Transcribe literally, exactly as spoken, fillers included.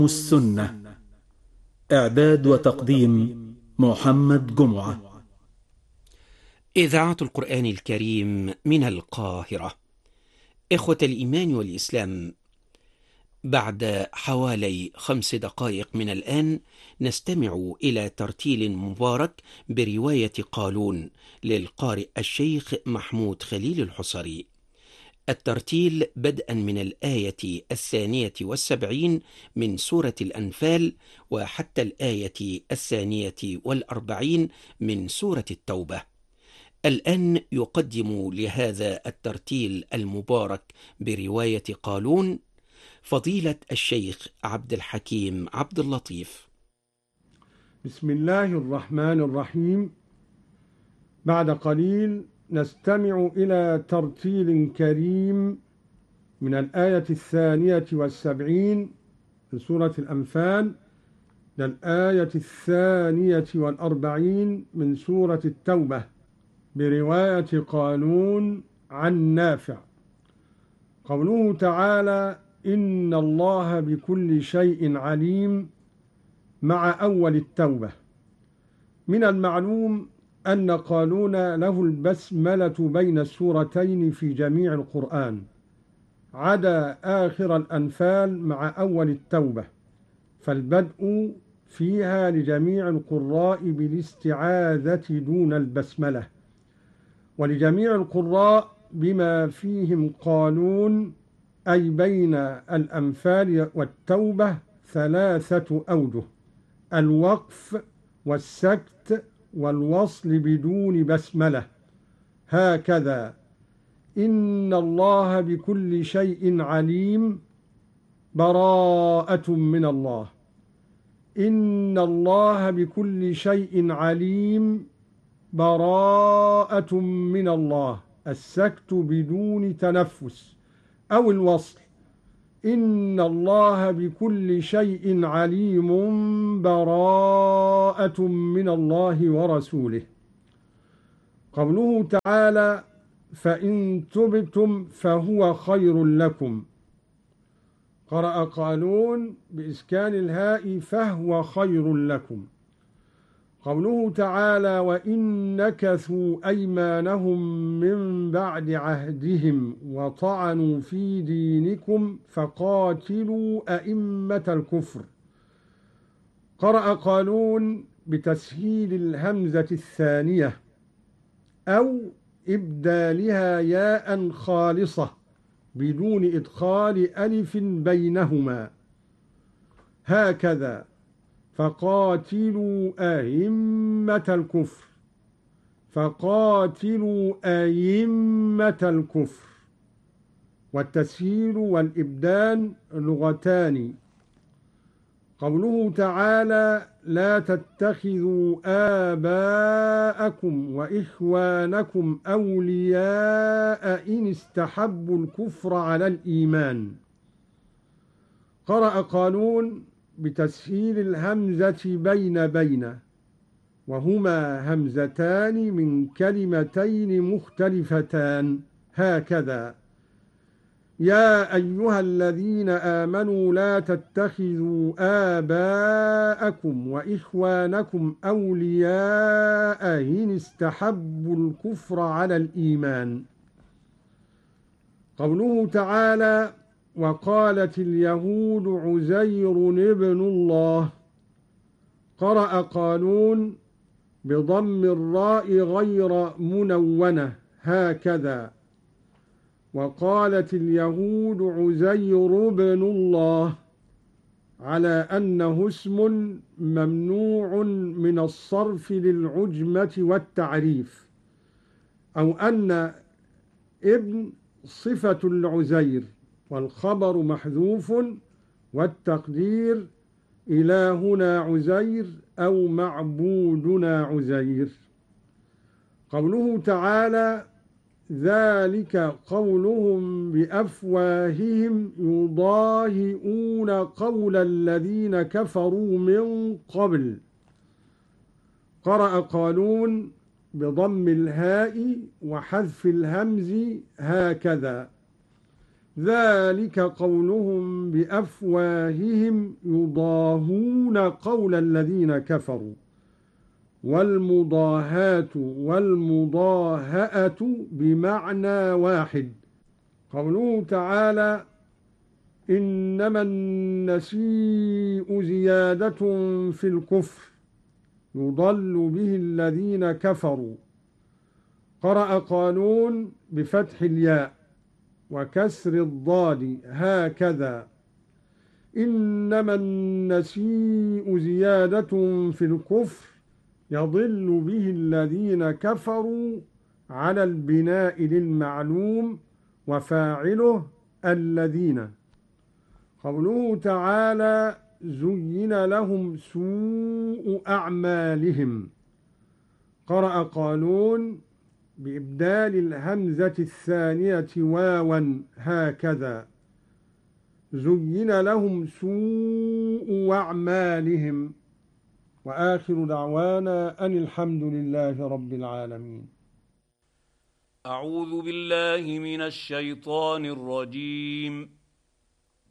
السنة. إعداد وتقديم محمد جمعة. إذاعة القرآن الكريم من القاهرة. إخوة الإيمان والإسلام، بعد حوالي خمس دقائق من الآن نستمع إلى ترتيل مبارك برواية قالون للقارئ الشيخ محمود خليل الحصري. الترتيل بدءا من الآية الثانية والسبعين من سورة الأنفال وحتى الآية الثانية والأربعين من سورة التوبة. الآن يقدم لهذا الترتيل المبارك برواية قالون فضيلة الشيخ عبد الحكيم عبد اللطيف. بسم الله الرحمن الرحيم. بعد قليل نستمع إلى ترتيل كريم من الآية الثانية والسبعين من سورة الأنفال للآية الثانية والأربعين من سورة التوبة برواية قالون عن نافع. قوله تعالى: إن الله بكل شيء عليم، مع أول التوبة. من المعلوم أن قالون له البسملة بين السورتين في جميع القرآن، عدا آخر الأنفال مع أول التوبة، فالبدء فيها لجميع القراء بالاستعاذة دون البسملة، ولجميع القراء بما فيهم قالون، أي بين الأنفال والتوبة ثلاثة أوجه: الوقف والسكت والوصل بدون بسملة. هكذا: إن الله بكل شيء عليم، براءة من الله. إن الله بكل شيء عليم، براءة من الله. السكت بدون تنفس، أو الوصل: إن الله بكل شيء عليم، براءة من الله ورسوله. قوله تعالى: فإن تبتم فهو خير لكم. قرأ قالون بإسكان الهاء فهو خير لكم. قوله تعالى: وإن نكثوا أيمانهم من بعد عهدهم وطعنوا في دينكم فقاتلوا أئمة الكفر. قرأ قالون بتسهيل الهمزة الثانية أو إبدالها ياء خالصة بدون إدخال ألف بينهما. هكذا: فقاتلوا أئمة الكفر. فقاتلوا أئمة الكفر. والتسهيل والإبدال لغتان. قوله تعالى: لا تتخذوا آباءكم وإخوانكم أولياء إن استحبوا الكفر على الإيمان. قرأ قالون بتسهيل الهمزة بين بين، وهما همزتان من كلمتين مختلفتان. هكذا: يا أيها الذين آمنوا لا تتخذوا آباءكم وإخوانكم أولياء إن استحبوا الكفر على الإيمان. قوله تعالى: وقالت اليهود عزير ابن الله. قرأ قالون بضم الراء غير منونة. هكذا: وقالت اليهود عزير ابن الله، على أنه اسم ممنوع من الصرف للعجمة والتعريف، أو أن ابن صفة العزير والخبر محذوف، والتقدير إلهنا عزير أو معبودنا عزير. قوله تعالى: ذلك قولهم بأفواههم يضاهئون قول الذين كفروا من قبل. قرأ قالون بضم الهاء وحذف الهمز. هكذا: ذلك قولهم بأفواههم يضاهون قول الذين كفروا والمضاهاة والمضاهأة بمعنى واحد. قوله تعالى إنما النسيء زيادة في الكفر يضل به الذين كفروا. قرأ قالون بفتح الياء وكسر الضاد هكذا إنما النسيء زيادة في الكفر يضل به الذين كفروا على البناء للمعلوم وفاعله الذين. قوله تعالى زين لهم سوء أعمالهم. قرأ قالون بإبدال الهمزة الثانية واوا هكذا زين لهم سوء أعمالهم. وآخر دعوانا أن الحمد لله رب العالمين. أعوذ بالله من الشيطان الرجيم.